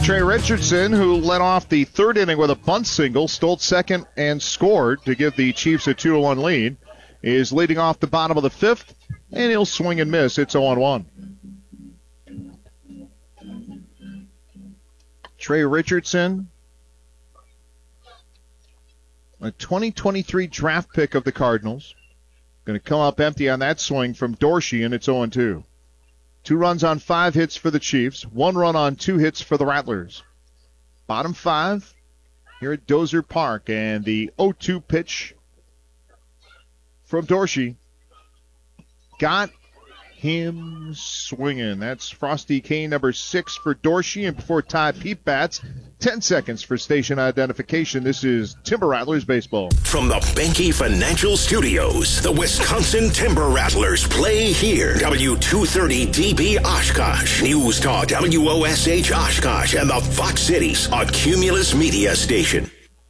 Trey Richardson, who led off the third inning with a bunt single, stole second and scored to give the Chiefs a 2-1 lead, is leading off the bottom of the fifth, and he'll swing and miss. It's 0-1. Trey Richardson, a 2023 draft pick of the Cardinals, going to come up empty on that swing from Dorsey, and it's 0-2. 2 runs on 5 hits for the Chiefs, 1 run on 2 hits for the Rattlers. Bottom 5 here at Dozer Park, and the 0-2 pitch from Dorsey got him swinging. That's Frosty Kane, number 6 for Dorsey. And before Ty Peep bats, 10 seconds for station identification. This is Timber Rattlers baseball. From the Benke Financial Studios, the Wisconsin Timber Rattlers play here. W230DB Oshkosh, News Talk WOSH Oshkosh, and the Fox Cities, a Cumulus Media station.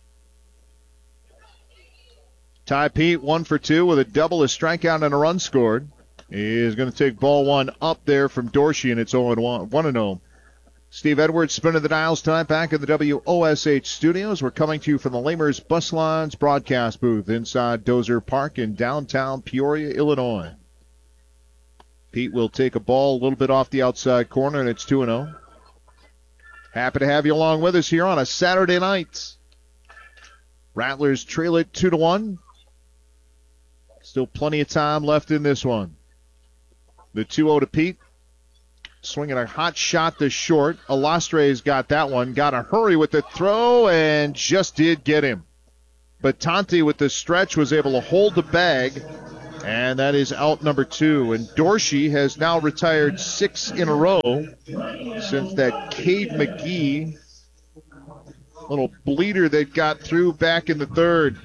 Ty Pete, 1 for 2 with a double, a strikeout, and a run scored. He is going to take ball 1 up there from Dorsey, and it's 1-0. Steve Edwards spinning the dials tonight back at the WOSH studios. We're coming to you from the Lamers Bus Lines broadcast booth inside Dozer Park in downtown Peoria, Illinois. Pete will take a ball a little bit off the outside corner, and it's 2-0. Happy to have you along with us here on a Saturday night. Rattlers trail it 2-1. Still plenty of time left in this one. The 2-0 to Pete. Swinging a hot shot to short. Alastre's got that one. Got to hurry with the throw and just did get him. But Tonti with the stretch was able to hold the bag. And that is out number 2. And Dorsey has now retired 6 in a row since that Cade McGee little bleeder that got through back in the third.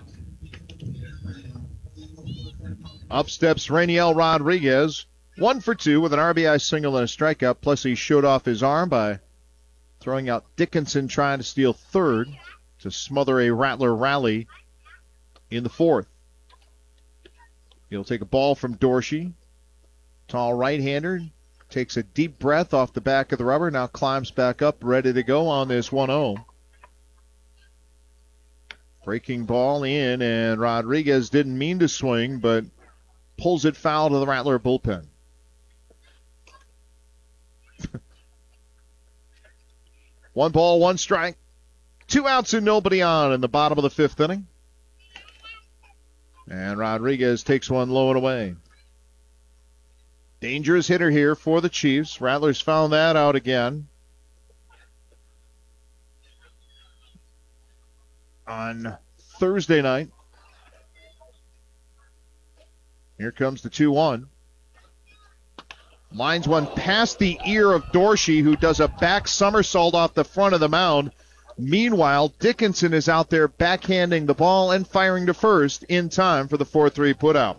Up steps Rainiel Rodriguez. 1 for 2 with an RBI single and a strikeout. Plus he showed off his arm by throwing out Dickinson trying to steal third to smother a Rattler rally in the fourth. He'll take a ball from Dorsey. Tall right-hander. Takes a deep breath off the back of the rubber. Now climbs back up, ready to go on this 1-0. Breaking ball in, and Rodriguez didn't mean to swing, but pulls it foul to the Rattler bullpen. One ball, one strike. 2 outs and nobody on in the bottom of the fifth inning. And Rodriguez takes one low and away. Dangerous hitter here for the Chiefs. Rattlers found that out again on Thursday night. Here comes the 2-1. Lines one past the ear of Dorsey, who does a back somersault off the front of the mound. Meanwhile, Dickinson is out there backhanding the ball and firing to first in time for the 4-3 putout.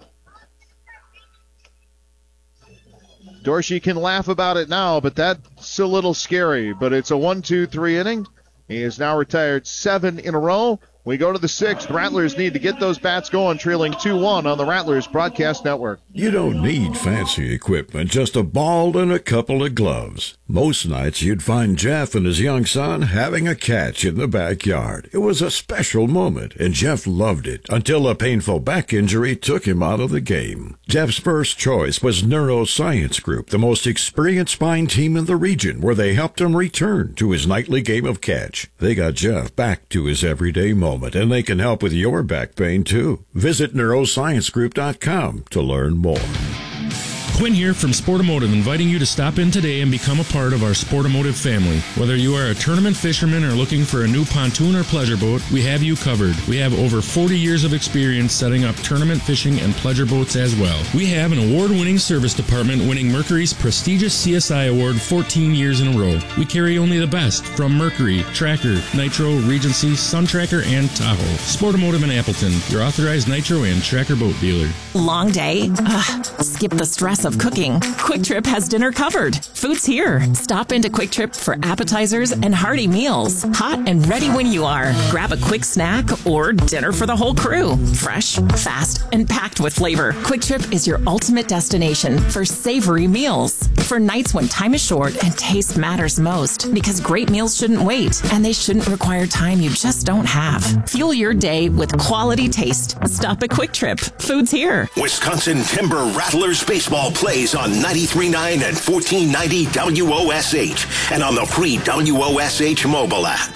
Dorsey can laugh about it now, but that's a little scary. But it's a 1-2-3 inning. He has now retired 7 in a row. We go to the 6th. Rattlers need to get those bats going, trailing 2-1 on the Rattlers Broadcast Network. You don't need fancy equipment, just a ball and a couple of gloves. Most nights you'd find Jeff and his young son having a catch in the backyard. It was a special moment, and Jeff loved it until a painful back injury took him out of the game. Jeff's first choice was Neuroscience Group, the most experienced spine team in the region, where they helped him return to his nightly game of catch. They got Jeff back to his everyday moment, and they can help with your back pain, too. Visit neurosciencegroup.com to learn more. Quinn here from Sportomotive, inviting you to stop in today and become a part of our Sportomotive family. Whether you are a tournament fisherman or looking for a new pontoon or pleasure boat, we have you covered. We have over 40 years of experience setting up tournament fishing and pleasure boats as well. We have an award-winning service department winning Mercury's prestigious CSI award 14 years in a row. We carry only the best from Mercury, Tracker, Nitro, Regency, Sun Tracker, and Tahoe. Sportomotive in Appleton, your authorized Nitro and Tracker boat dealer. Long day? Ugh, skip the stress stress of cooking, Quick Trip has dinner covered. Food's here. Stop into Quick Trip for appetizers and hearty meals. Hot and ready when you are. Grab a quick snack or dinner for the whole crew. Fresh, fast, and packed with flavor. Quick Trip is your ultimate destination for savory meals. For nights when time is short and taste matters most. Because great meals shouldn't wait, and they shouldn't require time you just don't have. Fuel your day with quality taste. Stop at Quick Trip. Food's here. Wisconsin Timber Rattlers baseball plays on 93.9 and 1490 WOSH and on the free WOSH mobile app.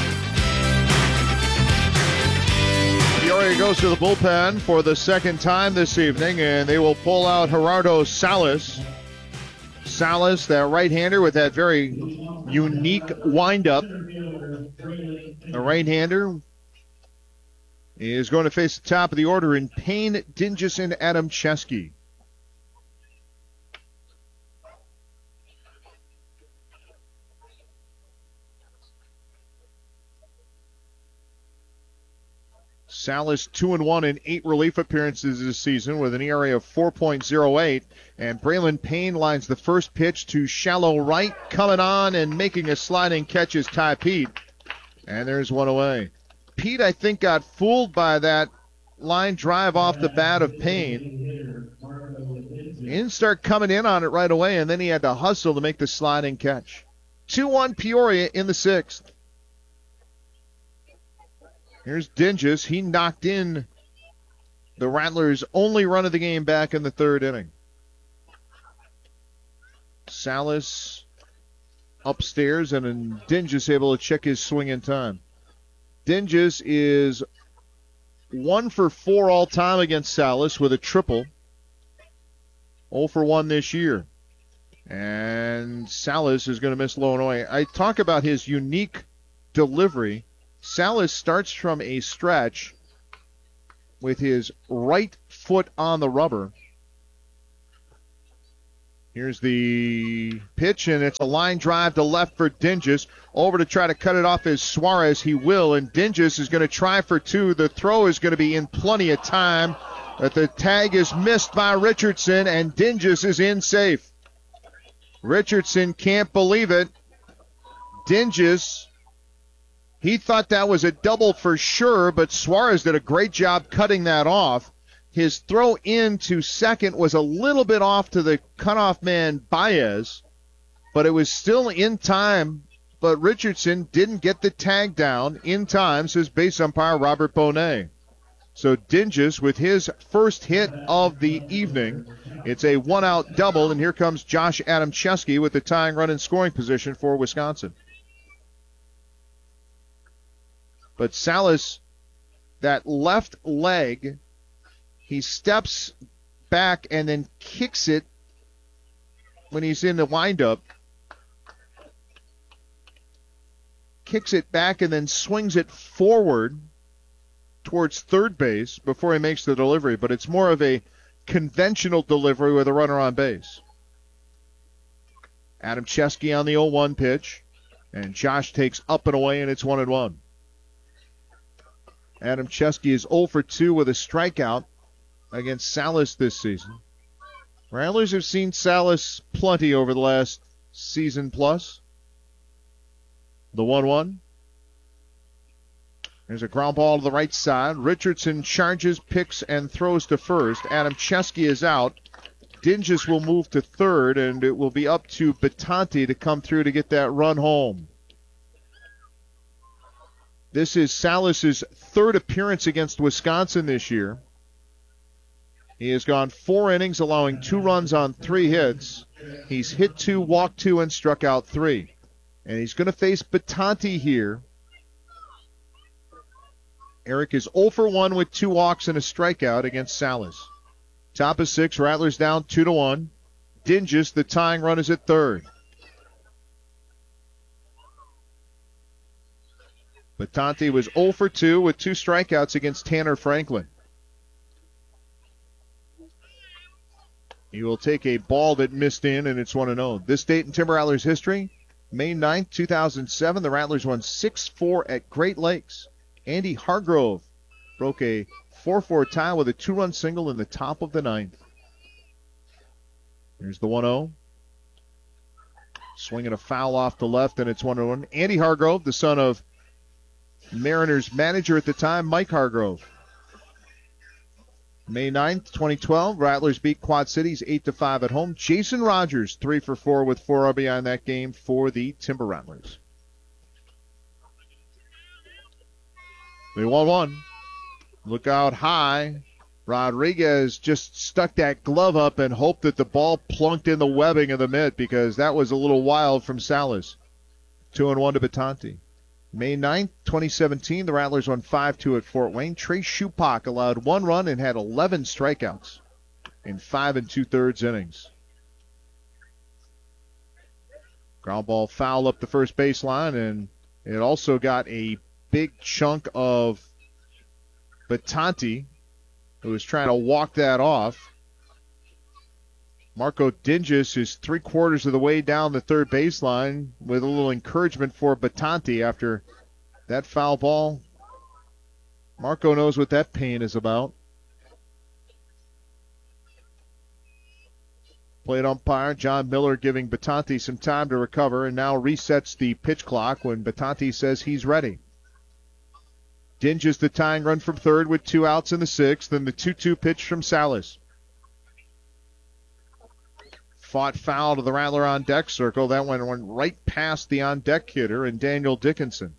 Peoria goes to the bullpen for the second time this evening, and they will pull out Gerardo Salas. Salas, that right-hander with that very unique windup. The right-hander is going to face the top of the order in Payne, Dingus, and Adam Chesky. Salas 2-1 in 8 relief appearances this season with an ERA of 4.08. And Braylon Payne lines the first pitch to shallow right. Coming on and making a sliding catch is Ty Pete. And there's one away. Pete, I think, got fooled by that line drive off the bat of Payne. He didn't start coming in on it right away, and then he had to hustle to make the sliding catch. 2-1 Peoria in the 6th. Here's Dingus. He knocked in the Rattlers' only run of the game back in the 3rd inning. Salas upstairs, and Dingus able to check his swing in time. Dingus is 1 for 4 all time against Salas with a triple. 0 for 1 this year. And Salas is going to miss low and away. I talk about his unique delivery. Salas starts from a stretch with his right foot on the rubber. Here's the pitch, and it's a line drive to left for Dingus. Over to try to cut it off is Suarez. He will, and Dingus is going to try for 2. The throw is going to be in plenty of time, but the tag is missed by Richardson, and Dingus is in safe. Richardson can't believe it. Dingus, he thought that was a double for sure, but Suarez did a great job cutting that off. His throw into second was a little bit off to the cutoff man Baez, but it was still in time. But Richardson didn't get the tag down in time, says base umpire Robert Bonet. So Dingus with his first hit of the evening. It's a one-out double, and here comes Josh Adamczewski with the tying run in scoring position for Wisconsin. But Salas, that left leg, he steps back and then kicks it when he's in the windup. Kicks it back and then swings it forward towards third base before he makes the delivery. But it's more of a conventional delivery with a runner on base. Adamczewski on the 0-1 pitch. And Josh takes up and away, and it's 1-1. Adamczewski is 0 for 2 with a strikeout against Salas this season. Rattlers have seen Salas plenty over the last season plus. The 1-1. There's a ground ball to the right side. Richardson charges, picks, and throws to first. Adamczewski is out. Dingus will move to third, and it will be up to Battanti to come through to get that run home. This is Salas' third appearance against Wisconsin this year. He has gone 4 innings, allowing 2 runs on 3 hits. He's hit 2, walked 2, and struck out 3. And he's going to face Battanti here. Eric is 0 for 1 with 2 walks and a strikeout against Salas. Top of 6, Rattlers down 2-1. Dingus, the tying run, is at third. Battanti was 0 for 2 with 2 strikeouts against Tanner Franklin. He will take a ball that missed in, and it's 1-0. This date in Timber Rattlers history, May 9th, 2007, the Rattlers won 6-4 at Great Lakes. Andy Hargrove broke a 4-4 tie with a 2-run single in the top of the 9th. Here's the 1-0. Swinging a foul off the left, and it's 1-1. Andy Hargrove, the son of Mariners manager at the time, Mike Hargrove. May 9th, 2012, Rattlers beat Quad Cities 8-5 at home. Jason Rogers, 3 for 4 with 4 RBI in that game for the Timber Rattlers. The 1-1. Look out high. Rodriguez just stuck that glove up and hoped that the ball plunked in the webbing of the mitt because that was a little wild from Salas. 2-1 to Batanti. May 9th, 2017, the Rattlers won 5-2 at Fort Wayne. Trey Shupak allowed 1 run and had 11 strikeouts in 5 2/3 innings. Ground ball foul up the first baseline, and it also got a big chunk of Batanti, who was trying to walk that off. Marco Dinges is 3/4 of the way down the third baseline with a little encouragement for Batanti after that foul ball. Marco knows what that pain is about. Plate umpire John Miller giving Batanti some time to recover and now resets the pitch clock when Batanti says he's ready. Dinges the tying run from third with 2 outs in the 6th, then the 2-2 pitch from Salas. Fought foul to the Rattler on deck circle. That one went right past the on deck hitter and Daniel Dickinson.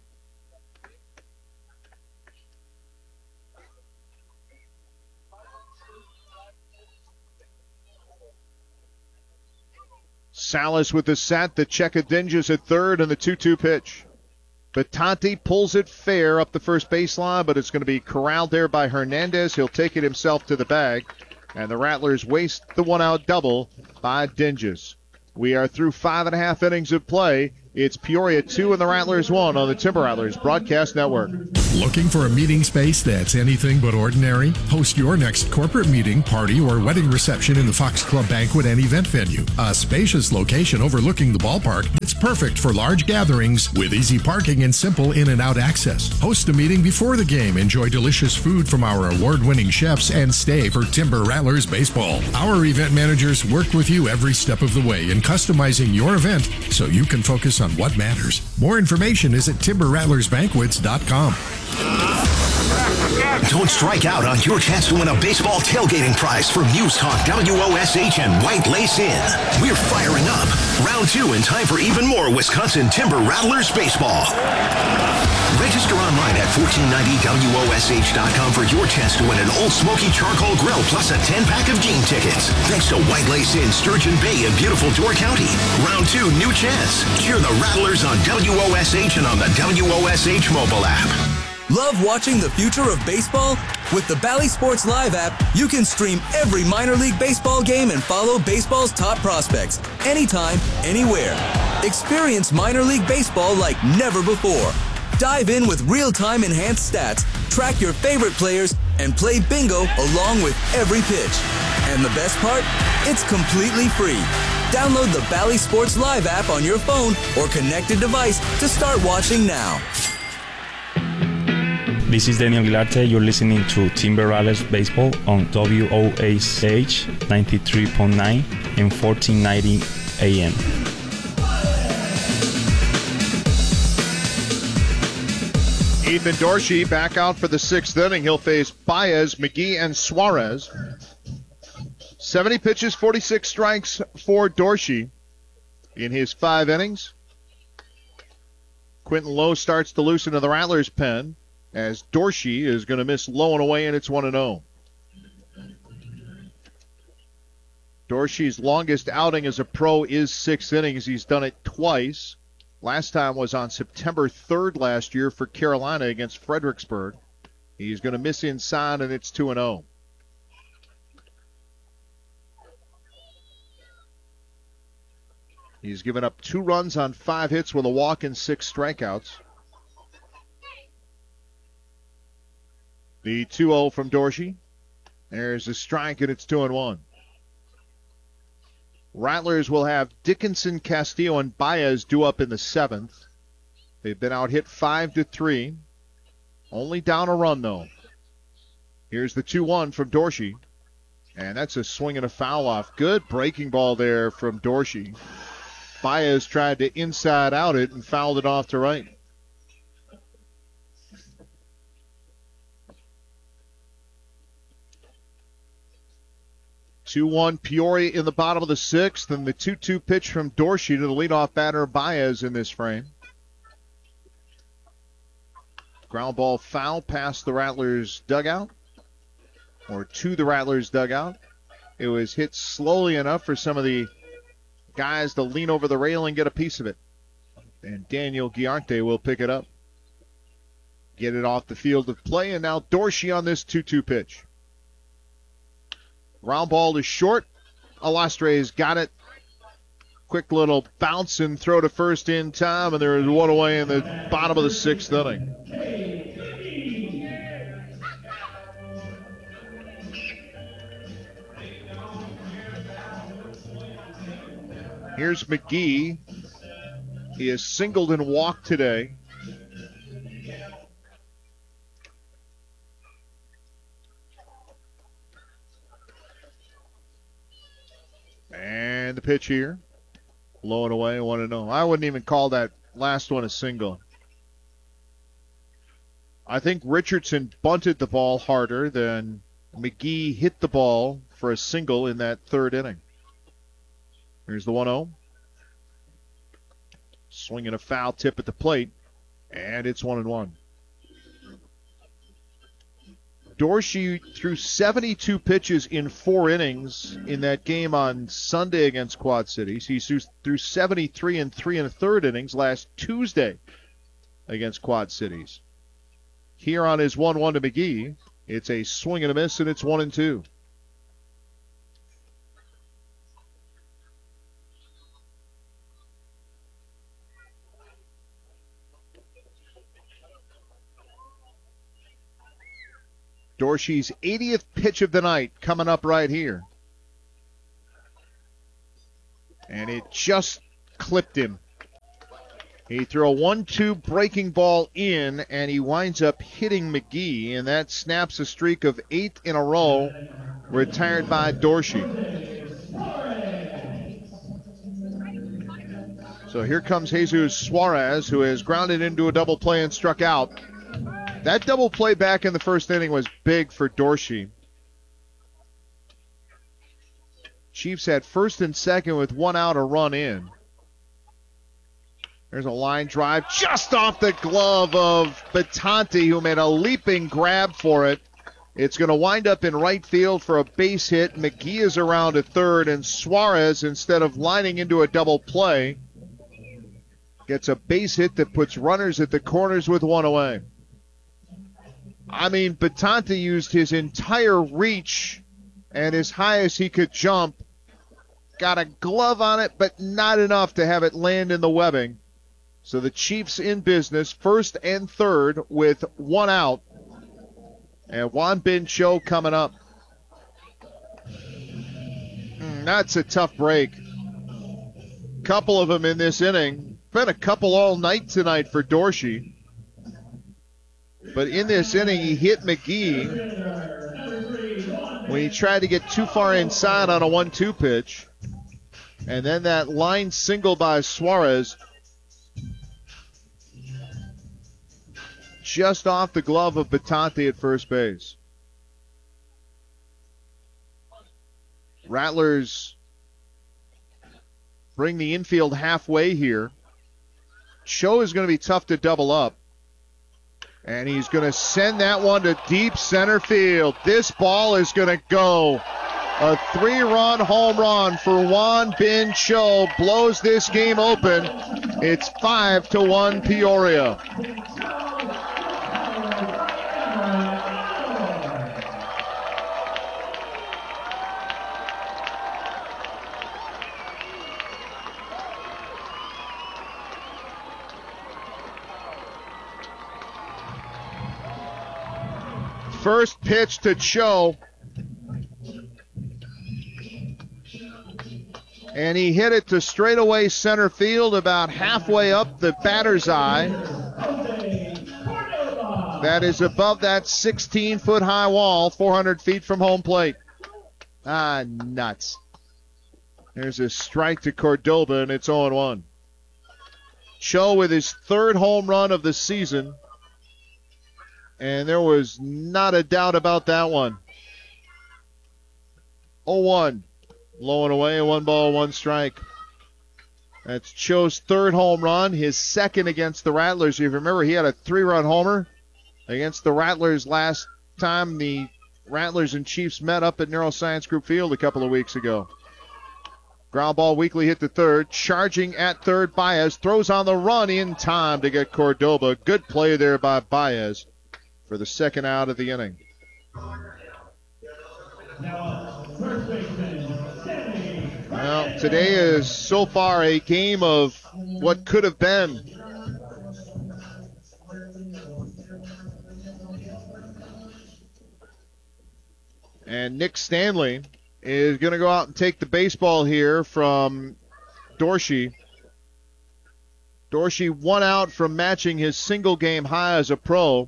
Salas with the set, the check of Dinges at third, and the 2-2 pitch. Batanti pulls it fair up the first baseline, but it's going to be corralled there by Hernandez. He'll take it himself to the bag, and the Rattlers waste the 1-out double by Dinges. We are through 5.5 innings of play. It's Peoria 2 and the Rattlers 1 on the Timber Rattlers Broadcast Network. Looking for a meeting space that's anything but ordinary? Host your next corporate meeting, party, or wedding reception in the Fox Club Banquet and Event Venue. A spacious location overlooking the ballpark that's perfect for large gatherings with easy parking and simple in and out access. Host a meeting before the game, enjoy delicious food from our award-winning chefs, and stay for Timber Rattlers baseball. Our event managers work with you every step of the way in customizing your event so you can focus on what matters. More information is at timberrattlersbanquets.com. Don't strike out on your chance to win a baseball tailgating prize from News Talk WOSH and White Lace Inn. We're firing up. Round 2 in time for even more Wisconsin Timber Rattlers baseball. Register online at 1490WOSH.com for your chance to win an Old Smoky Charcoal Grill plus a 10-pack of game tickets. Thanks to White Lace Inn, Sturgeon Bay in beautiful Door County. Round 2, new chance. Cheer the Rattlers on WOSH and on the WOSH mobile app. Love watching the future of baseball? With the Bally Sports Live app, you can stream every minor league baseball game and follow baseball's top prospects anytime, anywhere. Experience minor league baseball like never before. Dive in with real-time enhanced stats, track your favorite players, and play bingo along with every pitch. And the best part? It's completely free. Download the Bally Sports Live app on your phone or connected device to start watching now. This is Daniel Gilarte. You're listening to Timber Rattlers Baseball on WOSH 93.9 and 1490 AM. Ethan Dorsey back out for the 6th inning. He'll face Baez, McGee, and Suarez. 70 pitches, 46 strikes for Dorsey in his 5 innings. Quentin Lowe starts to loosen to the Rattlers' pen, as Dorsey is going to miss low and away, and it's 1-0. Dorsey's longest outing as a pro is 6 innings. He's done it twice. Last time was on September 3rd last year for Carolina against Fredericksburg. He's going to miss inside, and it's 2-0. He's given up 2 runs on 5 hits with a walk and 6 strikeouts. The 2-0 from Dorsey. There's a strike, and it's 2-1. Rattlers will have Dickinson, Castillo, and Baez due up in the 7th. They've been out hit 5-3. Only down a run, though. Here's the 2-1 from Dorsey. And that's a swing and a foul off. Good breaking ball there from Dorsey. Baez tried to inside out it and fouled it off to right. Two-one Peoria in the bottom of the sixth, and the 2-2 pitch from Dorsey to the leadoff batter Baez in this frame. Ground ball foul past the Rattlers dugout, or to the Rattlers dugout. It was hit slowly enough for some of the guys to lean over the rail and get a piece of it. And Daniel Giarte will pick it up. Get it off the field of play, and now Dorsey on this 2-2 pitch. Ground ball is short. Alastres got it. Quick little bounce and throw to first in time, and there is one away in the bottom of the sixth inning. Here's McGee. He has singled and walked today. And the pitch here. Low and away, 1-0. I wouldn't even call that last one a single. I think Richardson bunted the ball harder than McGee hit the ball for a single in that third inning. Here's the 1-0. Swinging a foul tip at the plate, and it's 1-1. Dorsey threw 72 pitches in 4 innings in that game on Sunday against Quad Cities. He threw 73 in 3 1/3 innings last Tuesday against Quad Cities. Here on his 1-1 to McGee, it's a swing and a miss, and it's 1-2. Dorsey's 80th pitch of the night coming up right here. And it just clipped him. He threw a 1-2 breaking ball in, and he winds up hitting McGee, and that snaps a streak of 8 in a row retired by Dorsey. So here comes Jesus Suarez, who has grounded into a double play and struck out. That double play back in the first inning was big for Dorsey. Chiefs had first and second with 1 out, a run in. There's a line drive just off the glove of Batanti, who made a leaping grab for it. It's going to wind up in right field for a base hit. McGee is around at third, and Suarez, instead of lining into a double play, gets a base hit that puts runners at the corners with 1 away. I mean, Batanti used his entire reach and as high as he could jump. Got a glove on it, but not enough to have it land in the webbing. So the Chiefs in business, first and third with 1 out. And Juan Bin Cho coming up. That's a tough break. Couple of them in this inning. Been a couple all night tonight for Dorsey. But in this inning, he hit McGee when he tried to get too far inside on a 1-2 pitch. And then that line single by Suarez just off the glove of Batanti at first base. Rattlers bring the infield halfway here. Cho is going to be tough to double up. And he's going to send that one to deep center field. This ball is going to go. A 3-run home run for Juan Bin Cho blows this game open. It's 5-1 Peoria. First pitch to Cho. And he hit it to straightaway center field about halfway up the batter's eye. That is above that 16-foot high wall, 400 feet from home plate. Nuts. There's a strike to Cordoba, and it's 0-1. Cho with his third home run of the season. And there was not a doubt about that one. 0-1. Low and away, 1 ball, 1 strike. That's Cho's third home run, his second against the Rattlers. If you remember, he had a 3-run homer against the Rattlers last time the Rattlers and Chiefs met up at Neuroscience Group Field a couple of weeks ago. Ground ball weakly hit to third. Charging at third, Baez throws on the run in time to get Cordoba. Good play there by Baez for the second out of the inning. Well, today is so far a game of what could have been. And Nick Stanley is going to go out and take the baseball here from Dorsey. Dorsey 1 out from matching his single game high as a pro.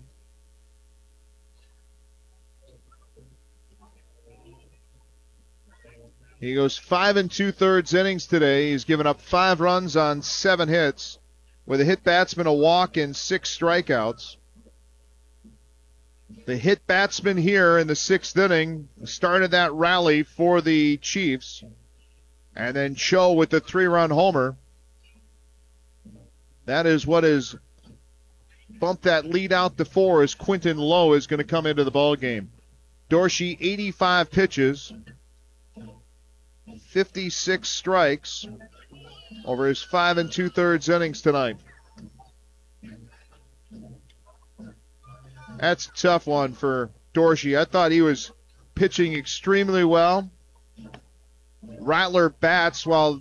He goes 5 2/3 innings today. He's given up 5 runs on 7 hits with a hit batsman, a walk, and 6 strikeouts. The hit batsman here in the 6th inning started that rally for the Chiefs. And then Cho with the 3-run homer. That is what has bumped that lead out to 4 as Quentin Lowe is going to come into the ballgame. Dorsey, 85 pitches, 56 strikes over his 5 2/3 innings tonight. That's a tough one for Dorsey. I thought he was pitching extremely well. Rattler bats while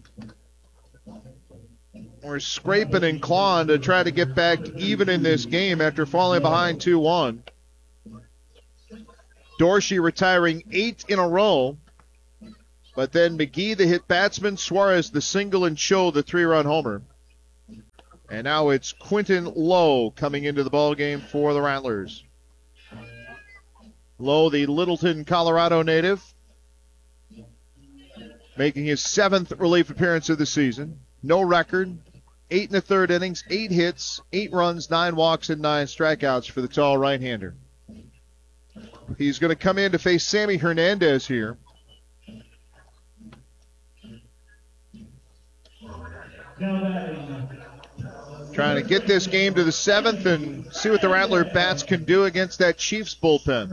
we're scraping and clawing to try to get back even in this game after falling behind 2-1. Dorsey retiring 8 in a row. But then McGee, the hit batsman, Suarez, the single, and Cho, the 3-run homer. And now it's Quentin Lowe coming into the ballgame for the Rattlers. Lowe, the Littleton, Colorado native, making his 7th relief appearance of the season. No record, 8 1/3 innings, 8 hits, 8 runs, 9 walks, and 9 strikeouts for the tall right-hander. He's going to come in to face Sammy Hernandez here. Trying to get this game to the 7th and see what the Rattler bats can do against that Chiefs bullpen.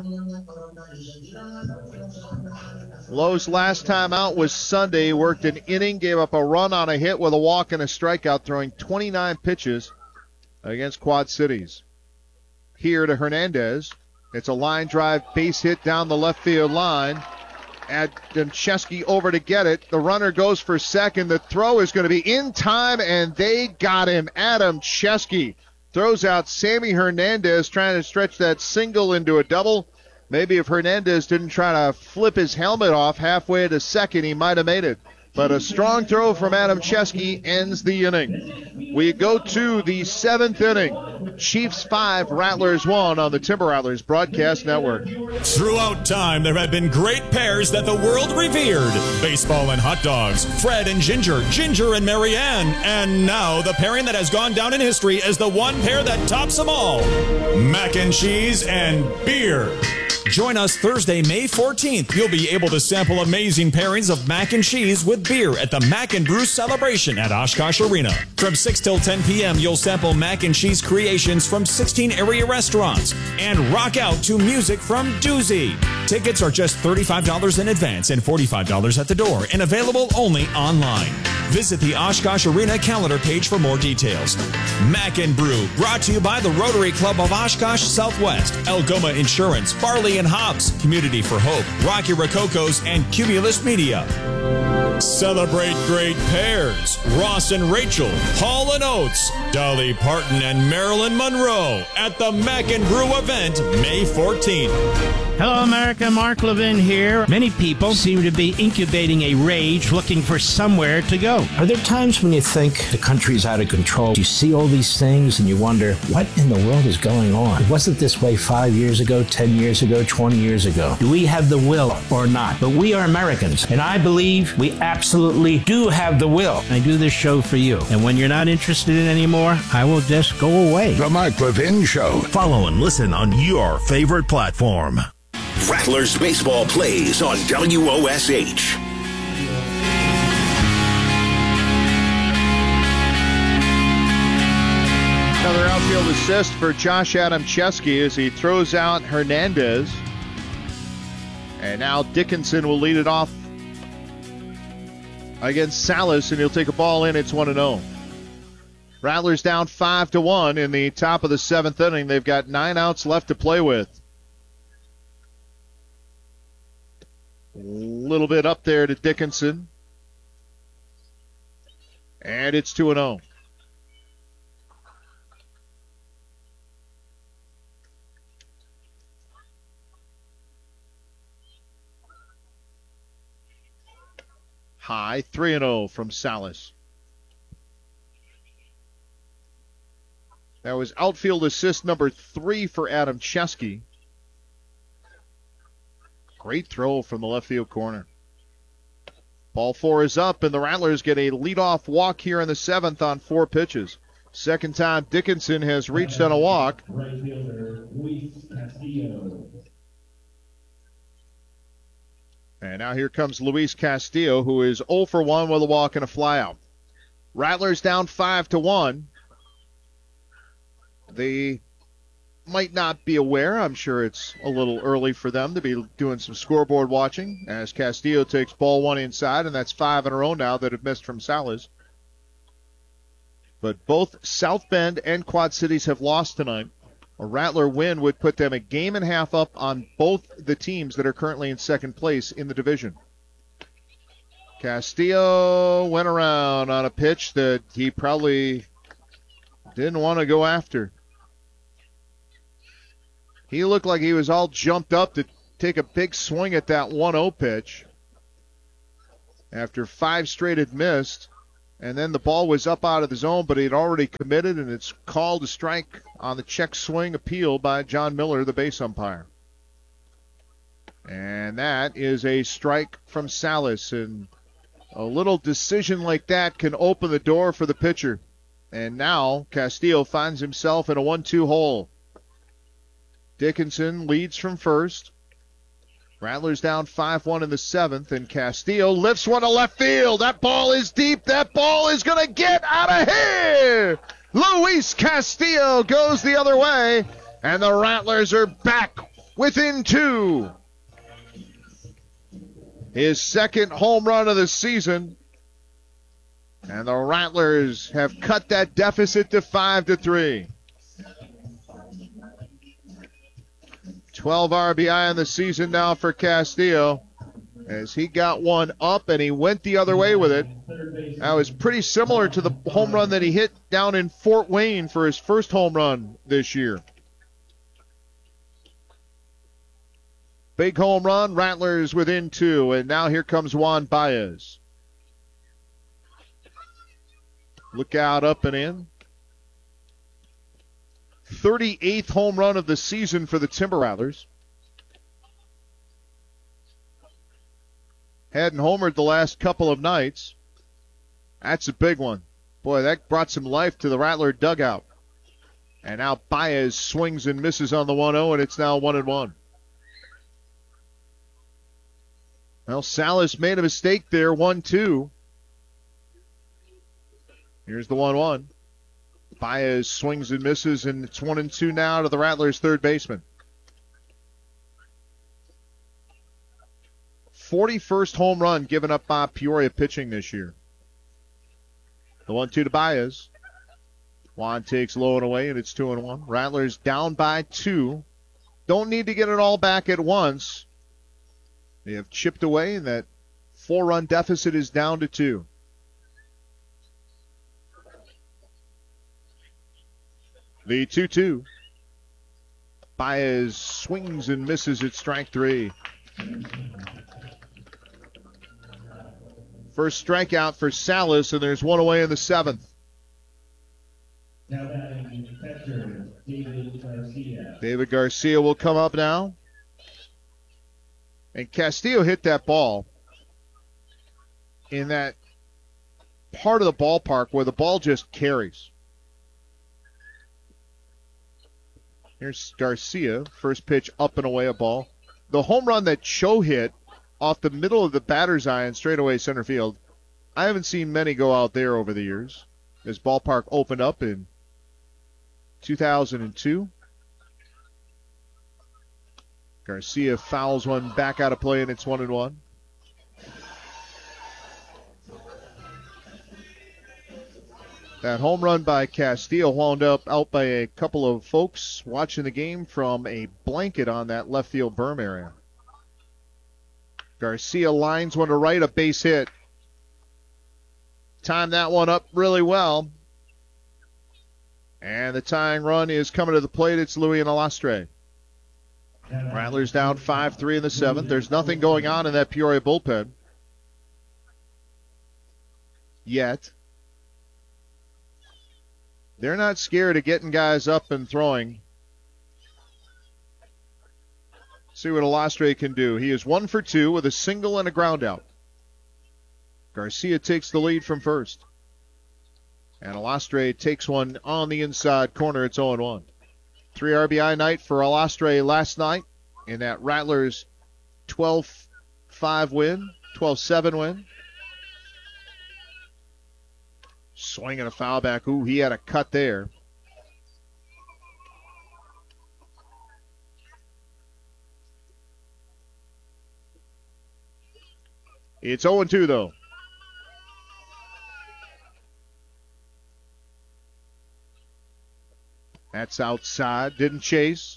Lowe's last time out was Sunday. He worked an inning, gave up a run on a hit with a walk and a strikeout, throwing 29 pitches against Quad Cities. Here to Hernandez. It's a line drive base hit down the left field line. Chesky over to get it. The runner goes for second. The throw is going to be in time, and they got him. Adam Chesky throws out Sammy Hernandez, trying to stretch that single into a double. Maybe if Hernandez didn't try to flip his helmet off halfway to second, he might have made it. But a strong throw from Adam Chesky ends the inning. We go to the 7th inning. Chiefs 5, Rattlers 1 on the Timber Rattlers Broadcast Network. Throughout time, there have been great pairs that the world revered. Baseball and hot dogs, Fred and Ginger, Ginger and Marianne, and now the pairing that has gone down in history as the one pair that tops them all, mac and cheese and beer. Join us Thursday, May 14th. You'll be able to sample amazing pairings of mac and cheese with beer at the Mac and Brew Celebration at Oshkosh Arena. From 6 till 10 p.m., you'll sample mac and cheese creations from 16 area restaurants and rock out to music from Doozy. Tickets are just $35 in advance and $45 at the door and available only online. Visit the Oshkosh Arena calendar page for more details. Mac and Brew, brought to you by the Rotary Club of Oshkosh Southwest, Algoma Insurance, Barley and Hops, Community for Hope, Rocky Rococos, and Cumulus Media. Celebrate great pairs. Ross and Rachel, Hall & Oates, Dolly Parton and Marilyn Monroe at the Mac and Brew event May 14th. Hello, America. Mark Levin here. Many people seem to be incubating a rage looking for somewhere to go. Are there times when you think the country's out of control? You see all these things and you wonder, what in the world is going on? It wasn't this way 5 years ago, 10 years ago, 20 years ago. Do we have the will or not? But we are Americans, and I believe we absolutely do have the will. I do this show for you. And when you're not interested in it anymore, I will just go away. The Mark Levin Show. Follow and listen on your favorite platform. Rattlers baseball plays on WOSH. Another outfield assist for Josh Adamczewski as he throws out Hernandez. And now Dickinson will lead it off against Salas, and he'll take a ball in. It's 1-0. Rattlers down 5-1 in the top of the seventh inning. They've got 9 outs left to play with. A little bit up there to Dickinson. And it's 2-0. High, 3-0 from Salas. That was outfield assist number 3 for Adamczewski. Great throw from the left field corner. Ball 4 is up, and the Rattlers get a leadoff walk here in the 7th on 4 pitches. Second time Dickinson has reached on a walk. Right fielder, Luis Castillo. And now here comes Luis Castillo, who is 0 for 1 with a walk and a flyout. Rattlers down 5-1. They might not be aware. I'm sure it's a little early for them to be doing some scoreboard watching as Castillo takes ball 1 inside, and that's 5 in a row now that have missed from Salas. But both South Bend and Quad Cities have lost tonight. A Rattler win would put them a game and a half up on both the teams that are currently in second place in the division. Castillo went around on a pitch that he probably didn't want to go after. He looked like he was all jumped up to take a big swing at that 1-0 pitch after 5 straight had missed. And then the ball was up out of the zone, but he'd already committed, and it's called a strike on the check swing appeal by John Miller, the base umpire. And that is a strike from Salas, and a little decision like that can open the door for the pitcher. And now Castillo finds himself in a 1-2 hole. Dickinson leads from first. Rattlers down 5-1 in the 7th, and Castillo lifts one to left field. That ball is deep. That ball is going to get out of here. Luis Castillo goes the other way, and the Rattlers are back within 2. His second home run of the season, and the Rattlers have cut that deficit to 5-3. 12 RBI in the season now for Castillo as he got one up and he went the other way with it. That was pretty similar to the home run that he hit down in Fort Wayne for his first home run this year. Big home run, Rattlers within 2, and now here comes Juan Baez. Look out, up and in. 38th home run of the season for the Timber Rattlers. Hadn't homered the last couple of nights. That's a big one. Boy, that brought some life to the Rattler dugout. And now Baez swings and misses on the 1-0, and it's now 1-1. Well, Salas made a mistake there, 1-2. Here's the 1-1. Baez swings and misses, and it's 1-2 now to the Rattlers' third baseman. 41st home run given up by Peoria pitching this year. The 1-2 to Baez. Juan takes low and away, and it's 2-1. Rattlers down by 2. Don't need to get it all back at once. They have chipped away in that 4-run deficit is down to 2. The 2-2. Baez swings and misses at strike 3. First strikeout for Salas, and there's one away in the 7th. Now batting catcher, David Garcia. David Garcia will come up now. And Castillo hit that ball in that part of the ballpark where the ball just carries. Here's Garcia. First pitch up and away, a ball. The home run that Cho hit off the middle of the batter's eye and straight away center field, I haven't seen many go out there over the years. This ballpark opened up in 2002. Garcia fouls one back out of play, and it's 1-1. That home run by Castillo wound up out by a couple of folks watching the game from a blanket on that left field berm area. Garcia lines one to right, a base hit. Timed that one up really well. And the tying run is coming to the plate. It's Louis Alastre. Rattlers down 5-3 in the 7th. There's nothing going on in that Peoria bullpen yet. They're not scared of getting guys up and throwing. See what Alastre can do. He is 1 for 2 with a single and a ground out. Garcia takes the lead from first. And Alastre takes one on the inside corner. It's 0-1. 3 RBI night for Alastre last night in that Rattlers 12-5 win, 12-7 win. Swinging a foul back. Ooh, he had a cut there. It's 0-2, though. That's outside. Didn't chase.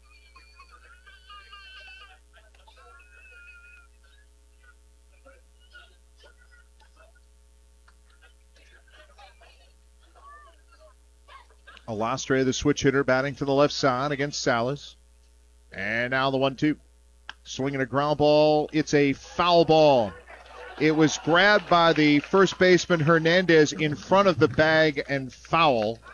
Alastre, the switch hitter, batting to the left side against Salas. And now the 1-2. Swinging a ground ball. It's a foul ball. It was grabbed by the first baseman Hernandez in front of the bag and foul.